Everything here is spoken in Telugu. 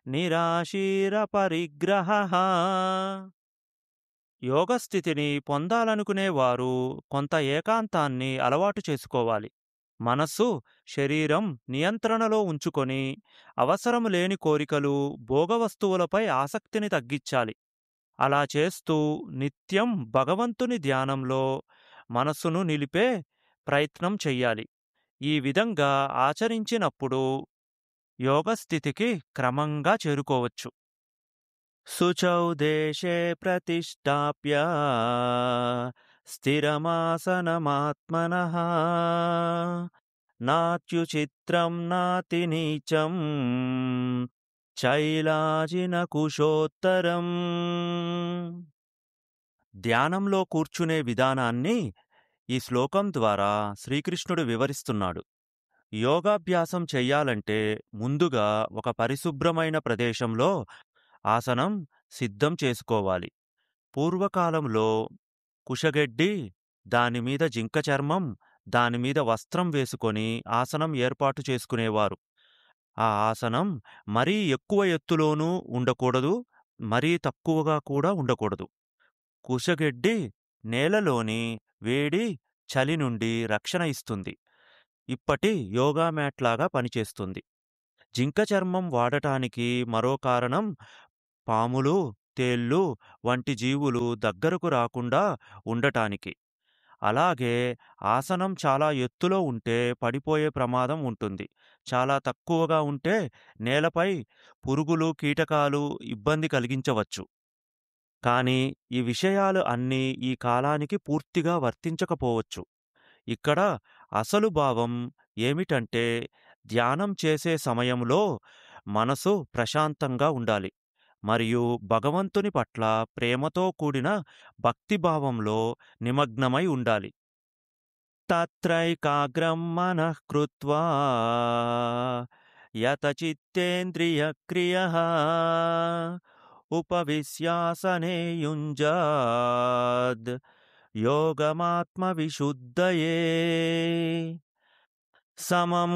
నిరాశీరపరిగ్రహః. యోగస్థితిని పొందాలనుకునేవారు కొంత ఏకాంతాన్ని అలవాటు చేసుకోవాలి. మనస్సు, శరీరం నియంత్రణలో ఉంచుకొని అవసరం లేని కోరికలు, భోగవస్తువులపై ఆసక్తిని తగ్గించాలి. అలా చేస్తూ నిత్యం భగవంతుని ధ్యానంలో మనస్సును నిలిపే ప్రయత్నం చెయ్యాలి. ఈ విధంగా ఆచరించినప్పుడు యోగస్థితికి క్రమంగా చేరుకోవచ్చు. శుచౌ దేశే ప్రతిష్టాప్య స్థిరమాసనమాత్మనః నాత్యుచిత్రం నాతినీచం చైలాజినకుశోత్తరం. ధ్యానంలో కూర్చునే విధానాన్ని ఈ శ్లోకం ద్వారా శ్రీకృష్ణుడు వివరిస్తున్నాడు. యోగాభ్యాసం చెయ్యాలంటే ముందుగా ఒక పరిశుభ్రమైన ప్రదేశంలో ఆసనం సిద్ధం చేసుకోవాలి. పూర్వకాలంలో కుషగెడ్డి, దానిమీద జింక చర్మం, దానిమీద వస్త్రం వేసుకొని ఆసనం ఏర్పాటు చేసుకునేవారు. ఆ ఆసనం మరీ ఎక్కువ ఎత్తులోనూ ఉండకూడదు, మరీ తక్కువగా కూడా ఉండకూడదు. కుషగెడ్డి నేలలోని వేడి, చలి నుండి రక్షణ ఇస్తుంది. ఇప్పటి యోగా మ్యాట్లాగా పనిచేస్తుంది. జింక చర్మం వాడటానికి మరో కారణం పాములు, తేళ్ళు వంటి జీవులు దగ్గరకు రాకుండా ఉండటానికి. అలాగే ఆసనం చాలా ఎత్తులో ఉంటే పడిపోయే ప్రమాదం ఉంటుంది. చాలా తక్కువగా ఉంటే నేలపై పురుగులు, కీటకాలు ఇబ్బంది కలిగించవచ్చు. కానీ ఈ విషయాలు అన్నీ ఈ కాలానికి పూర్తిగా వర్తించకపోవచ్చు. ఇక్కడ అసలు భావం ఏమిటంటే ధ్యానం చేసే సమయంలో మనసు ప్రశాంతంగా ఉండాలి మరియు భగవంతుని పట్ల ప్రేమతో కూడిన భక్తిభావంలో నిమగ్నమై ఉండాలి. తత్రైకాగ్రం మనః కృత్వా యతచిత్తేంద్రియక్రియః ఉపవిశ్యాసనే యుంజాద్ యోగమాత్మవిశుద్ధయే. సమం